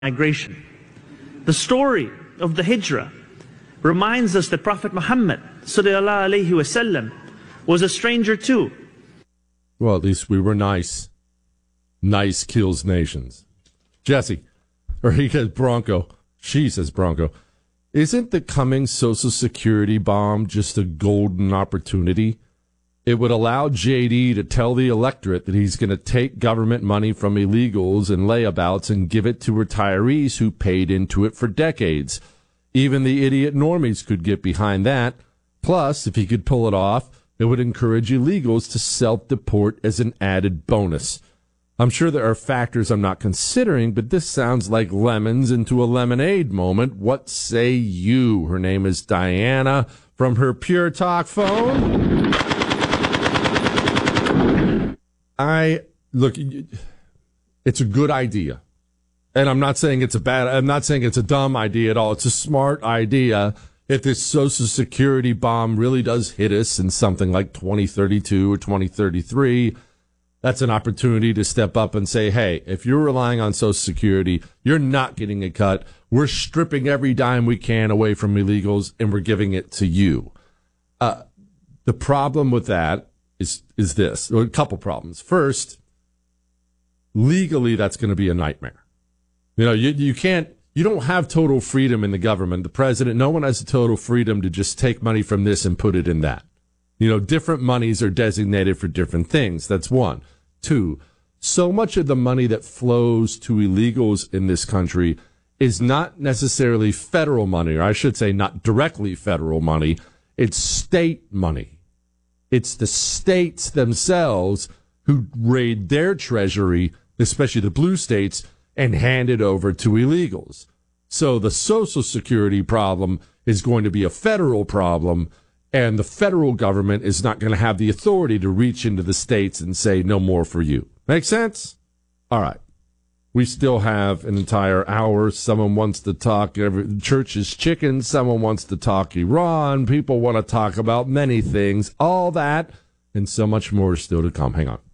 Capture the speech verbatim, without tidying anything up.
migration. The story of the Hijrah reminds us that Prophet Muhammad sallallahu alaihi wasallam was a stranger too. Well, at least we were nice. Nice kills nations. Jesse, or he says Bronco. She says Bronco. Isn't the coming Social Security bomb just a golden opportunity? It would allow J D to tell the electorate that he's going to take government money from illegals and layabouts and give it to retirees who paid into it for decades. Even the idiot normies could get behind that. Plus, if he could pull it off, it would encourage illegals to self-deport as an added bonus. I'm sure there are factors I'm not considering, but this sounds like lemons into a lemonade moment. What say you? Her name is Diana from her Pure Talk phone. I look, it's a good idea. And I'm not saying it's a bad, I'm not saying it's a dumb idea at all. It's a smart idea. If this Social Security bomb really does hit us in something like twenty thirty-two or twenty thirty-three, that's an opportunity to step up and say, hey, if you're relying on Social Security, you're not getting a cut. We're stripping every dime we can away from illegals, and we're giving it to you. Uh, the problem with that is is this, or a couple problems. First, legally, that's going to be a nightmare. You know, you you can't, you don't have total freedom in the government. The president, no one has the total freedom to just take money from this and put it in that. You know, different monies are designated for different things. That's one. Two, so much of the money that flows to illegals in this country is not necessarily federal money, or I should say not directly federal money. It's state money. It's the states themselves who raid their treasury, especially the blue states, and hand it over to illegals. So the Social Security problem is going to be a federal problem, and the federal government is not going to have the authority to reach into the states and say no more for you. Make sense? All right. We still have an entire hour. Someone wants to talk every, Church's Chicken. Someone wants to talk Iran. People want to talk about many things. All that and so much more is still to come. Hang on.